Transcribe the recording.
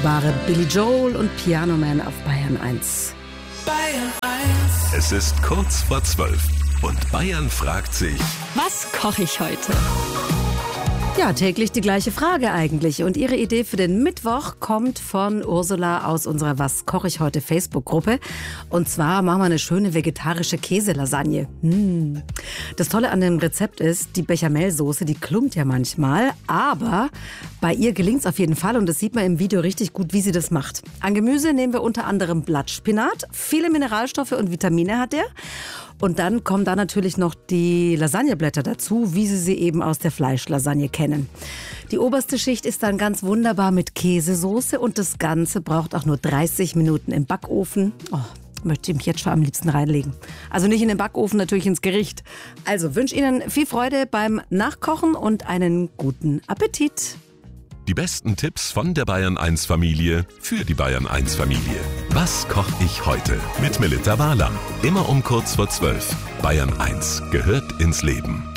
wunderbare Billy Joel und Piano Man auf Bayern 1. Bayern 1. Es ist kurz vor 12 und Bayern fragt sich: Was koche ich heute? Ja, täglich die gleiche Frage eigentlich. Und ihre Idee für den Mittwoch kommt von Ursula aus unserer Was koche ich heute Facebook-Gruppe. Und zwar machen wir eine schöne vegetarische Käselasagne. Das Tolle an dem Rezept ist, die Bechamelsoße, die klumpt ja manchmal. Aber bei ihr gelingt es auf jeden Fall. Und das sieht man im Video richtig gut, wie sie das macht. An Gemüse nehmen wir unter anderem Blattspinat. Viele Mineralstoffe und Vitamine hat der. Und dann kommen da natürlich noch die Lasagneblätter dazu, wie Sie sie eben aus der Fleischlasagne kennen. Die oberste Schicht ist dann ganz wunderbar mit Käsesoße und das Ganze braucht auch nur 30 Minuten im Backofen. Oh, möchte ich mich jetzt schon am liebsten reinlegen. Also nicht in den Backofen, natürlich ins Gericht. Also wünsche Ihnen viel Freude beim Nachkochen und einen guten Appetit. Die besten Tipps von der Bayern 1 Familie für die Bayern 1 Familie. Was koche ich heute? Mit Melita Wahler. Immer um kurz vor 12. Bayern 1 gehört ins Leben.